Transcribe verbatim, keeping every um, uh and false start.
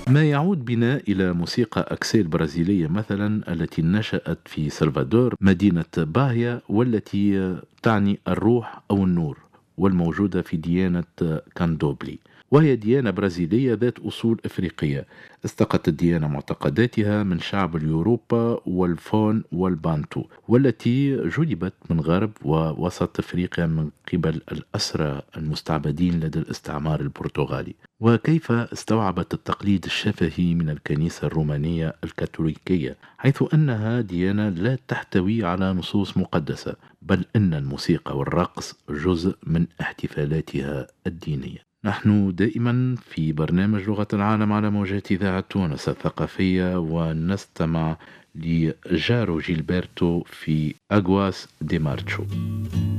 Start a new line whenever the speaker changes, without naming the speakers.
ما يعود بنا إلى موسيقى أكسيل البرازيلية مثلا التي نشأت في سلفادور مدينة باهيا، والتي تعني الروح أو النور، والموجودة في ديانة كاندوبلي، وهي ديانة برازيلية ذات أصول إفريقية. استقت الديانة معتقداتها من شعب اليوروبا والفون والبانتو، والتي جلبت من غرب ووسط أفريقيا من قبل الأسرى المستعبدين لدى الاستعمار البرتغالي. وكيف استوعبت التقليد الشفهي من الكنيسة الرومانية الكاثوليكية، حيث أنها ديانة لا تحتوي على نصوص مقدسة، بل أن الموسيقى والرقص جزء من احتفالاتها الدينية. نحن دائما في برنامج لغة العالم على موجات إذاعة تونس الثقافية، ونستمع لجارو جيلبرتو في أغواس دي مارتشو.